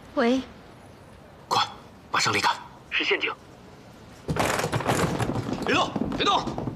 喂， 快，马上离开，是陷阱。别动，别动！